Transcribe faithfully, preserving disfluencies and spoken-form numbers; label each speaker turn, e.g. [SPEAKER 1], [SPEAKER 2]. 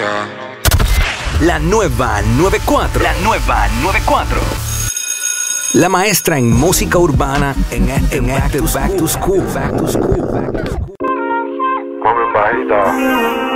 [SPEAKER 1] yeah.
[SPEAKER 2] La nueva noventa y cuatro. La nueva noventa y cuatro. La maestra en música urbana en este, en este Back to School. Back to School. Back to School.
[SPEAKER 1] Come bajita.